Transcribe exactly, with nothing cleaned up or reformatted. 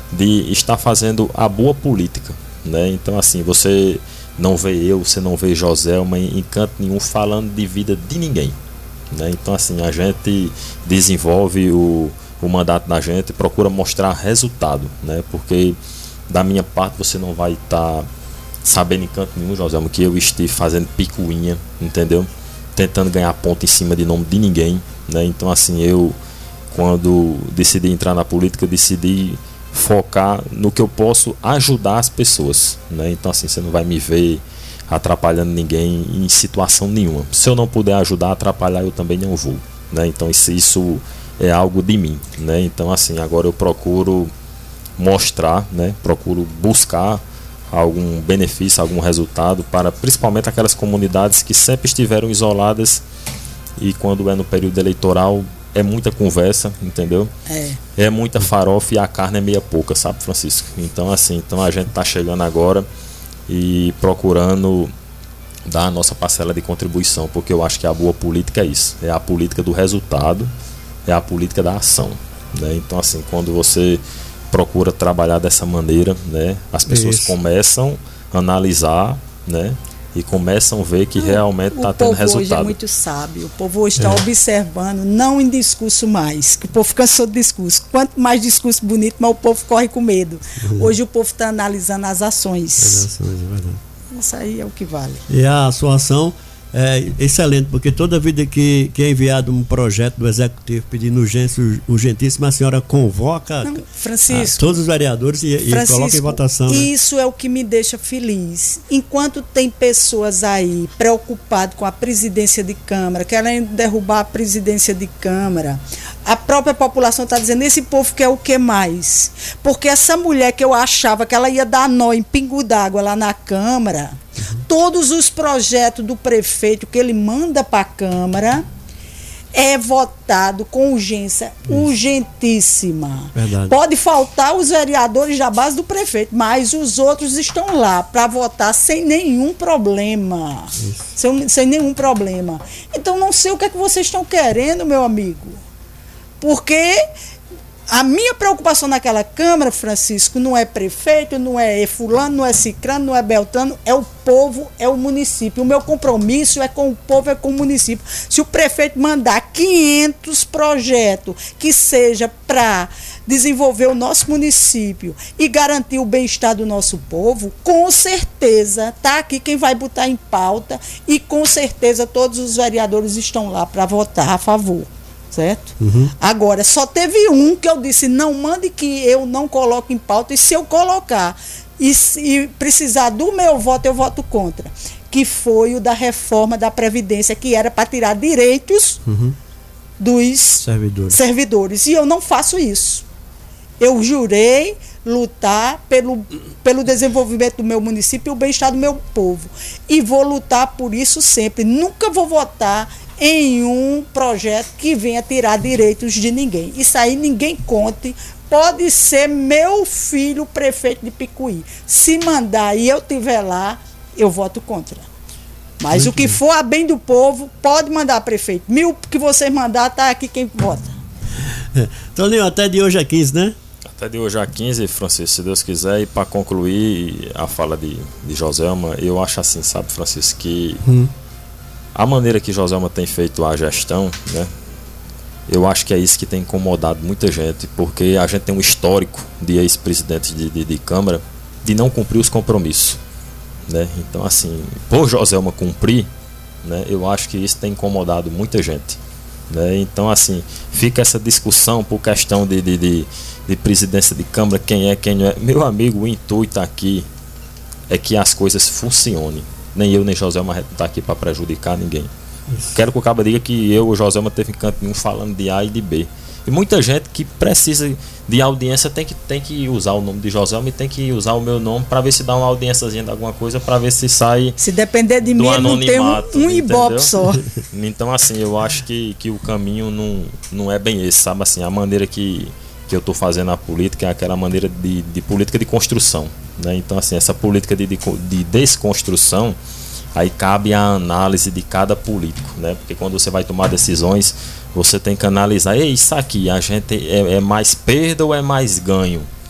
de estar fazendo a boa política, né? Então assim, você não vê eu, você não vê Joselma em, em canto nenhum falando de vida de ninguém, né? Então assim, a gente desenvolve o, o mandato da gente, procura mostrar resultado, né? Porque da minha parte você não vai estar tá sabendo em canto nenhum, Joselma, que eu estive fazendo picuinha, entendeu? Tentando ganhar ponto em cima de nome de ninguém, né? Então assim, eu quando decidi entrar na política, eu decidi focar no que eu posso ajudar as pessoas, né? Então assim, você não vai me ver atrapalhando ninguém em situação nenhuma. Se eu não puder ajudar, atrapalhar, eu também não vou, né? Então isso, isso é algo de mim, né? Então assim, agora eu procuro mostrar, né? Procuro buscar algum benefício, algum resultado para principalmente aquelas comunidades que sempre estiveram isoladas, e quando é no período eleitoral é muita conversa, entendeu? É. É muita farofa e a carne é meia pouca, sabe, Francisco? Então assim, então a gente está chegando agora e procurando dar a nossa parcela de contribuição, porque eu acho que a boa política é isso, é a política do resultado, é a política da ação, né? Então assim, quando você procura trabalhar dessa maneira, né, as pessoas isso. começam a analisar, né, e começam a ver que realmente está tendo resultado. O povo hoje é muito sábio, o povo hoje está é. observando, não em discurso mais, que o povo cansou de discurso. Quanto mais discurso bonito, mais o povo corre com medo. Uhum. Hoje o povo está analisando as ações. As ações, é verdade. Isso aí é o que vale. E a sua ação é excelente, porque toda vida que, que é enviado um projeto do Executivo pedindo urgência, urgentíssima, a senhora convoca Não, Francisco, a, todos os vereadores e, Francisco, e coloca em votação. Isso né? é o que me deixa feliz. Enquanto tem pessoas aí preocupadas com a presidência de Câmara, querendo derrubar a presidência de Câmara, a própria população está dizendo, esse povo quer o que mais? Porque essa mulher que eu achava que ela ia dar nó em pingo d'água lá na Câmara, uhum. todos os projetos do prefeito que ele manda para a Câmara é votado com urgência, Isso. urgentíssima. Verdade. Pode faltar os vereadores da base do prefeito, mas os outros estão lá para votar sem nenhum problema. Sem, sem nenhum problema. Então não sei o que é que vocês estão querendo, meu amigo. Porque a minha preocupação naquela Câmara, Francisco, não é prefeito, não é fulano, não é cicrano, não é beltrano, é o povo, é o município. O meu compromisso é com o povo, é com o município. Se o prefeito mandar quinhentos projetos que seja para desenvolver o nosso município e garantir o bem-estar do nosso povo, com certeza está aqui quem vai botar em pauta e com certeza todos os vereadores estão lá para votar a favor. Certo? Uhum. Agora, só teve um que eu disse, não mande que eu não coloque em pauta, e se eu colocar e, e precisar do meu voto, eu voto contra, que foi o da reforma da Previdência, que era para tirar direitos uhum. dos servidores. servidores, e eu não faço isso. Eu jurei lutar pelo, pelo desenvolvimento do meu município e o bem-estar do meu povo, e vou lutar por isso sempre. Nunca vou votar em um projeto que venha tirar direitos de ninguém. Isso aí ninguém conte. Pode ser meu filho prefeito de Picuí. Se mandar e eu estiver lá, eu voto contra. Mas Muito o que bem. for a bem do povo, pode mandar, prefeito. Mil que vocês mandar, está aqui quem vota. É. Toninho, até de hoje a quinze, né? Até de hoje a quinze, Francisco, se Deus quiser. E para concluir a fala de, de Joselma, eu acho assim, sabe, Francisco, que hum. a maneira que Joselma tem feito a gestão, né, eu acho que é isso que tem incomodado muita gente, porque a gente tem um histórico de ex-presidentes de, de, de Câmara de não cumprir os compromissos, né? Então assim, por Joselma cumprir, né, eu acho que isso tem incomodado muita gente, né? Então assim, fica essa discussão por questão de, de, de, de presidência de Câmara, quem é, quem não é. Meu amigo, o intuito aqui é que as coisas funcionem. Nem eu nem Joselma não está aqui para prejudicar ninguém. Isso. Quero que o cabo diga que eu ou Joselma teve em canto nenhum falando de A e de B. E muita gente que precisa de audiência tem que, tem que usar o nome de Joselma e tem que usar o meu nome para ver se dá uma audiênciazinha de alguma coisa, para ver se sai. Se depender de mim, não tem um, um ibope só. Então assim, eu acho que, que o caminho não, não é bem esse, sabe? Assim, a maneira que, que eu estou fazendo a política é aquela maneira de, de política de construção, né? Então assim, essa política de, de, de desconstrução, aí cabe a análise de cada político, né? Porque quando você vai tomar decisões, você tem que analisar, e isso aqui, a gente é, é mais perda ou é mais ganho?